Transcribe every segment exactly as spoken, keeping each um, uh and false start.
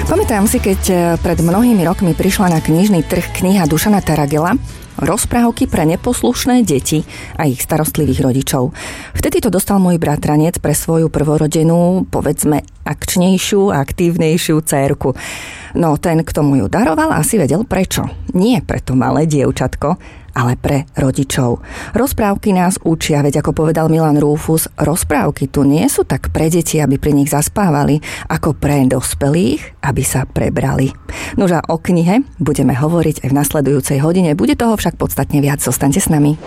Pamätám si, keď pred mnohými rokmi prišla na knižný trh kniha Dušana Taragela Rozprávky pre neposlušné deti a ich starostlivých rodičov. Vtedy to dostal môj bratranec pre svoju prvorodenú, povedzme, akčnejšiu a aktívnejšiu dcérku. No ten, kto mu ju daroval, asi vedel prečo. Nie pre to malé dievčatko, ale pre rodičov. Rozprávky nás učia, veď ako povedal Milan Rúfus, rozprávky tu nie sú tak pre deti, aby pri nich zaspávali, ako pre dospelých, aby sa prebrali. Nože o knihe budeme hovoriť aj v nasledujúcej hodine, bude toho však podstatne viac. Zostaňte s nami.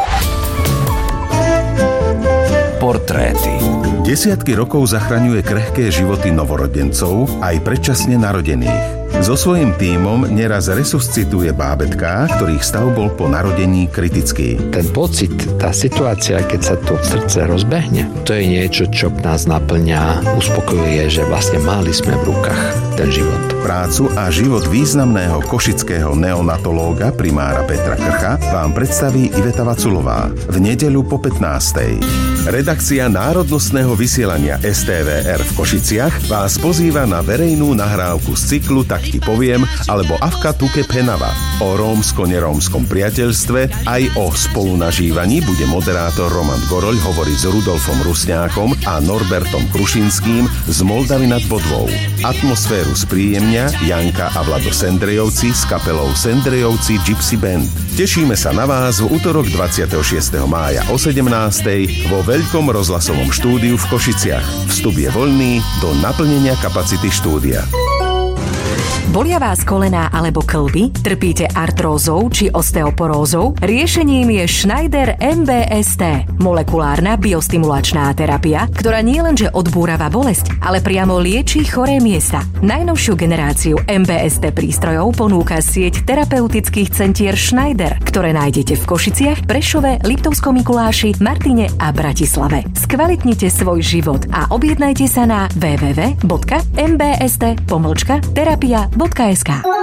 Portréty. Desiatky rokov zachraňuje krehké životy novorodencov aj predčasne narodených. So svojím tímom neraz resuscituje bábätká, ktorých stav bol po narodení kritický. Ten pocit, tá situácia, keď sa to srdce rozbehne, to je niečo, čo nás naplňa, uspokojuje, že vlastne mali sme v rukách ten život. Prácu a život významného košického neonatológa primára Petra Krcha vám predstaví Iveta Vaculová v nedeľu po pätnástej. Redakcia národnostného vysielania es té vé er v Košiciach vás pozýva na verejnú nahrávku z cyklu Tak ti poviem, alebo Avka Tuke Penava. O rómsko-nerómskom priateľstve aj o spolunažívaní bude moderátor Roman Goroľ hovoriť s Rudolfom Rusňákom a Norbertom Krušinským z Moldavy nad Bodvou. Atmosféru spríjemňa Janka a Vlado Sendrejovci s kapelou Sendrejovci Gypsy Band. Tešíme sa na vás v utorok dvadsiateho šiesteho mája o sedemnástej vo veľkom rozhlasovom štúdiu v Košiciach. Vstup je voľný do naplnenia kapacity štúdia. Bolia vás kolená alebo kĺby? Trpíte artrózou či osteoporózou? Riešením je Schneider em bé es té, molekulárna biostimulačná terapia, ktorá nielenže odbúrava bolesť, ale priamo lieči choré miesta. Najnovšiu generáciu em bé es té prístrojov ponúka sieť terapeutických centier Schneider, ktoré nájdete v Košiciach, Prešove, Liptovskom Mikuláši, Martine a Bratislave. Skvalitnite svoj život a objednajte sa na w w w bodka m b s t pomlčka terapia bodka es ká.